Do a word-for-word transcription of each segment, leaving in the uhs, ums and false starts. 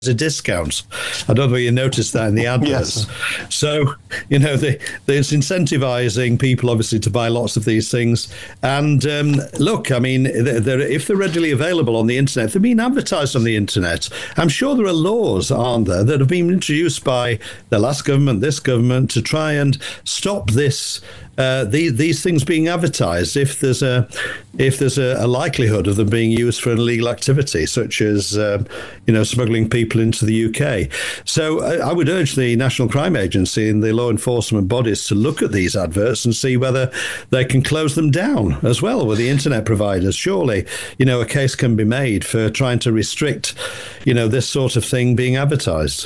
a discount. I don't know if you noticed that in the adverts. Yes. So, you know, they, it's incentivizing people, obviously, to buy lots of these things. And um, look, I mean, they're, they're, if they're readily available on the internet, they're being advertised on the internet. I'm sure there are laws, aren't there, that have been introduced by the last government, this government, to try and stop this Uh, these, these things being advertised if there's a if there's a, a likelihood of them being used for an illegal activity, such as um, you know smuggling people into the U K. So I, I would urge the National Crime Agency and the law enforcement bodies to look at these adverts and see whether they can close them down as well with the internet providers. Surely, you know, a case can be made for trying to restrict, you know, this sort of thing being advertised.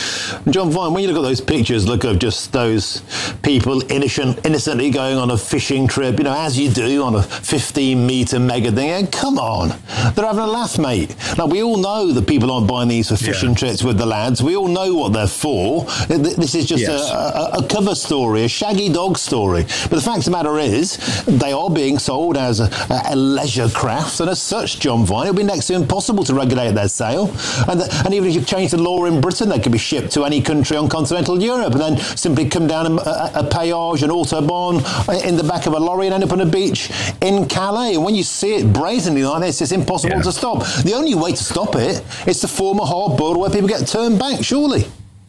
John Vine, when you look at those pictures, look at just those people innocent, innocently going on a fishing trip, you know, as you do on a fifteen metre mega thing. And come on, they're having a laugh, mate. Like, we all know that people aren't buying these for fishing yeah. trips with the lads. We all know what they're for. This is just yes. a, a, a cover story, a shaggy dog story. But the fact of the matter is, they are being sold as a, a leisure craft, and as such, John Vine, it'll be next to impossible to regulate their sale. And, the, and even if you change the law in Britain, they could be shipped to any country on continental Europe and then simply come down a, a, a péage, an autobahn in the back of a lorry and end up on a beach in Calais. And when you see it brazenly like this, it's impossible yeah. to stop. The only way to stop it is to form a hard border where people get turned back, surely.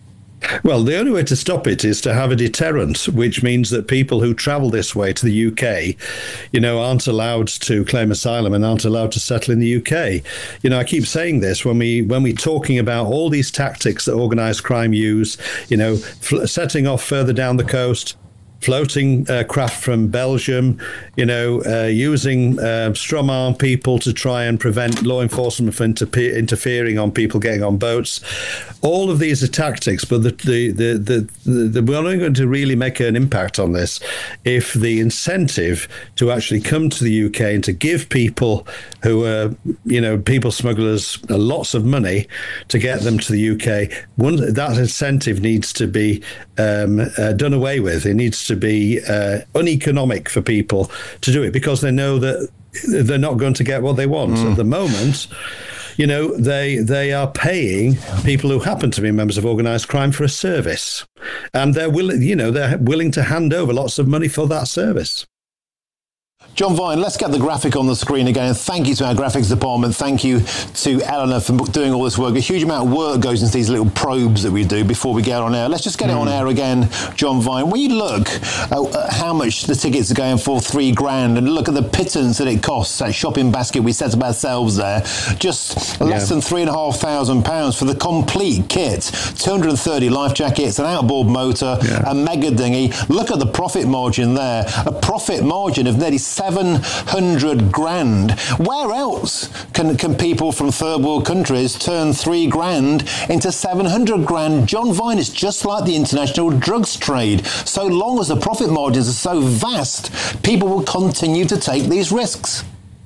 Well, the only way to stop it is to have a deterrent, which means that people who travel this way to the U K, you know, aren't allowed to claim asylum and aren't allowed to settle in the U K. You know, I keep saying this when we when we're talking about all these tactics that organised crime use, you know, fl- setting off further down the coast, floating uh, craft from Belgium, you know, uh, using uh, strong-arm people to try and prevent law enforcement from interpe- interfering on people getting on boats. All of these are tactics, but the, the, the, the, the, the, we're only going to really make an impact on this if the incentive to actually come to the U K and to give people who are, you know, people smugglers uh, lots of money to get them to the U K, one, that incentive needs to be um, uh, done away with. It needs to to be uh, uneconomic for people to do it because they know that they're not going to get what they want. Mm. At the moment, you know, they they are paying people who happen to be members of organised crime for a service, and they're willing, you know, they're willing to hand over lots of money for that service. John Vine, let's get the graphic on the screen again. And thank you to our graphics department. Thank you to Eleanor for doing all this work. A huge amount of work goes into these little probes that we do before we get on air. Let's just get mm. it on air again, John Vine. When you look at how much the tickets are going for, three grand, and look at the pittance that it costs, that shopping basket we set up ourselves there, just less yeah. than three and a half thousand pounds for the complete kit. two hundred thirty life jackets, an outboard motor, yeah. a mega dinghy. Look at the profit margin there. A profit margin of nearly seven hundred grand. Where else can, can people from third world countries turn three grand into seven hundred grand? John Vine, is just like the international drugs trade. So long as the profit margins are so vast, people will continue to take these risks.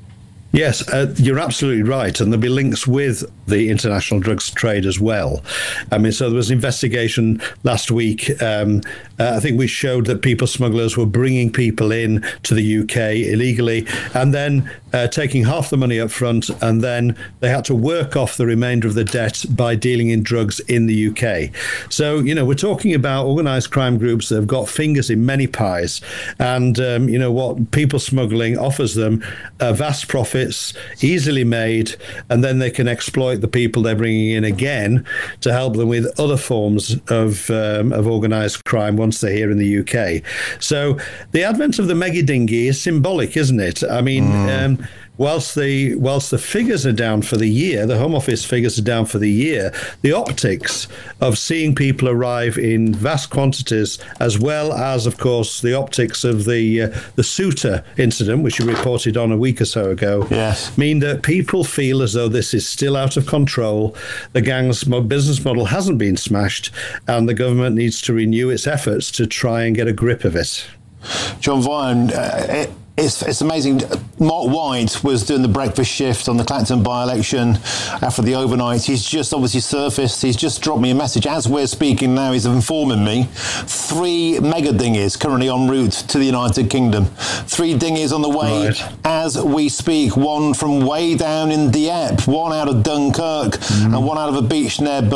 Yes, uh, you're absolutely right. And there'll be links with the international drugs trade as well. I mean, so there was an investigation last week. Um, uh, I think we showed that people smugglers were bringing people in to the U K illegally and then uh, taking half the money up front. And then they had to work off the remainder of the debt by dealing in drugs in the U K. So, you know, we're talking about organised crime groups that have got fingers in many pies. And, um, you know, what people smuggling offers them uh, vast profit, easily made, and then they can exploit the people they're bringing in again to help them with other forms of um, of organised crime once they're here in the U K. So the advent of the mega dinghy is symbolic, isn't it? I mean, mm. um, whilst the whilst the figures are down for the year, the Home Office figures are down for the year, the optics of seeing people arrive in vast quantities, as well as, of course, the optics of the uh, the Suter incident, which you reported on a week or so ago, yes. mean that people feel as though this is still out of control. The gang's business model hasn't been smashed, and the government needs to renew its efforts to try and get a grip of it. John Vine, uh, it- It's, it's amazing. Mark White was doing the breakfast shift on the Clacton by-election after the overnight. He's just obviously surfaced. He's just dropped me a message. As we're speaking now, he's informing me three mega dinghies currently en route to the United Kingdom. Three dinghies on the way right. as we speak. One from way down in Dieppe, one out of Dunkirk, mm. and one out of a beach near